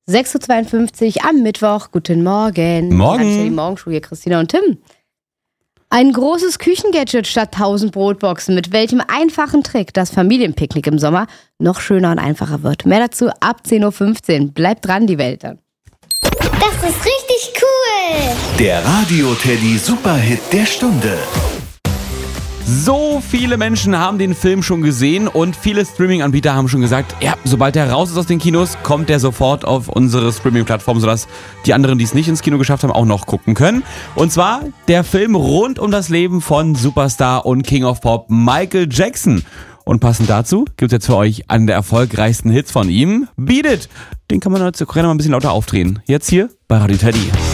6.52 Uhr am Mittwoch. Guten Morgen. Morgen. Die Morgenshow hier, Christina und Tim. Ein großes Küchengadget statt 1000 Brotboxen. Mit welchem einfachen Trick das Familienpicknick im Sommer noch schöner und einfacher wird. Mehr dazu ab 10.15 Uhr. Bleibt dran, die Welt dann. Das ist richtig cool. Der Radio-Teddy Superhit der Stunde. So viele Menschen haben den Film schon gesehen und viele Streaming-Anbieter haben schon gesagt, ja, sobald der raus ist aus den Kinos, kommt der sofort auf unsere Streaming-Plattform, sodass die anderen, die es nicht ins Kino geschafft haben, auch noch gucken können. Und zwar der Film rund um das Leben von Superstar und King of Pop Michael Jackson. Und passend dazu gibt es jetzt für euch einen der erfolgreichsten Hits von ihm, Beat It. Den kann man jetzt mal ein bisschen lauter aufdrehen. Jetzt hier bei Radio Teddy.